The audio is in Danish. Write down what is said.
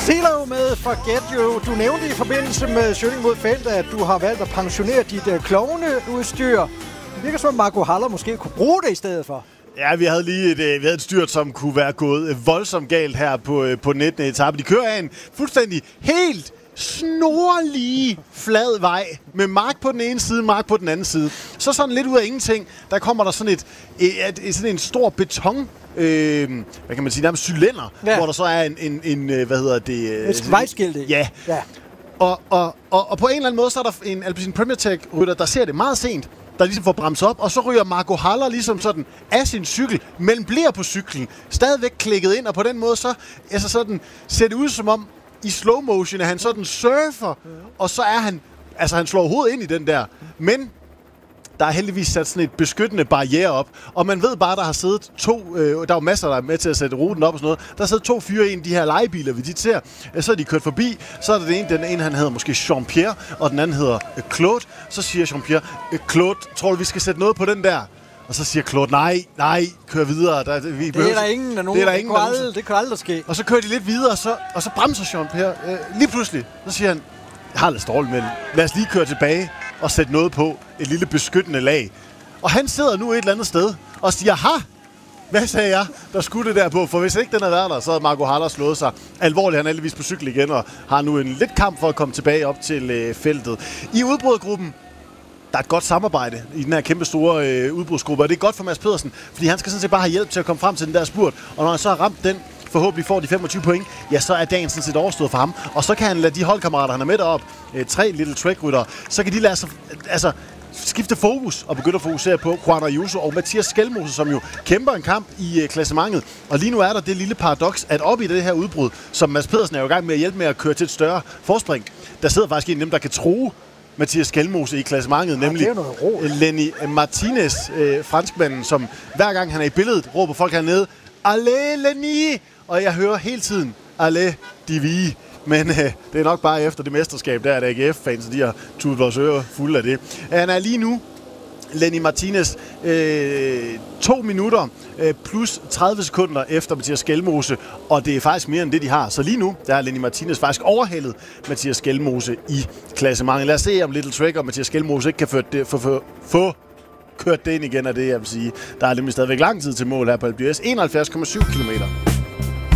Zelo med Forget You. Du nævnte i forbindelse med Schønning mod Feldt, at du har valgt at pensionere dit klovneudstyr. Det virker som, at Marco Haller måske kunne bruge det i stedet for. Ja, vi havde et styrt, som kunne være gået voldsomt galt her på 19. etape. De kører af en fuldstændig helt snorlige flad vej med mark på den ene side, mark på den anden side. Så sådan lidt ud af ingenting, der kommer der sådan sådan en stor beton, hvad kan man sige, nærmest cylinder, hvor der så er et vejskilte. Ja. Og på en eller anden måde, så er der en Alpecin Premier Tech-rytter, der ser det meget sent, der ligesom får bremset op, og så ryger Marco Haller ligesom sådan af sin cykel, men bliver på cyklen, stadigvæk klikket ind, og på den måde så sådan ser det ud som om, i slow motion, at han sådan surfer, og så er han slår hovedet ind i den der, men der er heldigvis sat sådan et beskyttende barriere op, og man ved bare, der har siddet der er masser, der er med til at sætte ruten op og sådan noget, der har siddet 2 fyre i en af de her lejebiler, vi ser, så er de kørt forbi, så er der den ene han hedder måske Jean-Pierre, og den anden hedder Claude, så siger Jean-Pierre, Claude, tror du, vi skal sætte noget på den der? Og så siger Claude, nej, kør videre. Det er der ingen af nogen. Det kan aldrig ske. Og så kører de lidt videre, og så bremser Jean-Pierre. Lige pludselig, så siger han, jeg har lidt dårligt, men lad os lige køre tilbage og sætte noget på. Et lille beskyttende lag. Og han sidder nu et eller andet sted og siger, ha! Hvad sagde jeg, der skulle det der på? For hvis ikke den havde været der, så havde Marco Haller slået sig alvorligt. Han er heldigvis på cykel igen og har nu en lidt kamp for at komme tilbage op til feltet. I udbrydergruppen, der er et godt samarbejde i den her kæmpe store udbrudsgruppe, og det er godt for Mads Pedersen, fordi han skal sådan set bare have hjælp til at komme frem til den der spurt. Og når han så har ramt den, forhåbentlig får de 25 point, ja, så er dagen sådan set overstået for ham. Og så kan han lade de holdkammerater, han er med derop, 3 Little Trek-ryttere, så kan de lade sig skifte fokus og begynde at fokusere på Juan Ayuso og Mathias Skelmose, som jo kæmper en kamp i klassementet. Og lige nu er der det lille paradoks, at op i det her udbrud, som Mads Pedersen er jo i gang med at hjælpe med at køre til et større forspring, der sidder faktisk en af dem, der kan true Mathias Skelmose i klassementet, nemlig Lenny Martinez, franskmanden, som hver gang han er i billedet, råber folk hernede, Allez Lenny! Og jeg hører hele tiden, Allez Divi. Men det er nok bare efter det mesterskab, der er der AGF-fans, de har tudet vores ører fulde af det. Han er lige nu, Lenny Martinez, 2 minutter plus 30 sekunder efter Mathias Skelmose, og det er faktisk mere end det, de har. Så lige nu, der er Lenny Martinez faktisk overhældet Mathias Skelmose i klassementet. Lad os se, om Little Trek og Mathias Skelmose ikke kan få kørt det ind igen af det, jeg vil sige. Der er nemlig stadigvæk lang tid til mål her på Alpe d'Huez. 71,7 kilometer.